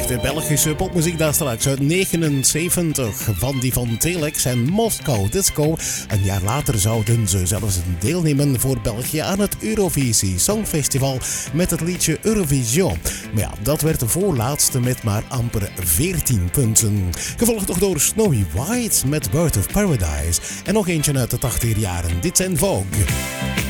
Echte Belgische popmuziek daar straks uit 79 van die van Telex en Moscow Disco. Een jaar later zouden ze zelfs deelnemen voor België aan het Eurovisie Songfestival met het liedje Eurovision. Maar ja, dat werd de voorlaatste met maar amper 14 punten. Gevolgd toch door Snowy White met Bird of Paradise en nog eentje uit de 80er jaren. Dit zijn Vogue.